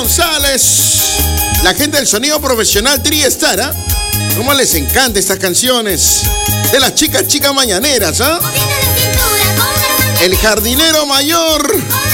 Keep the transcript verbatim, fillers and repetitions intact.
González. La gente del sonido profesional TriStar, ¿ah? ¿Cómo les encantan estas canciones? De las chicas, chicas mañaneras, ¿ah? El jardinero mayor.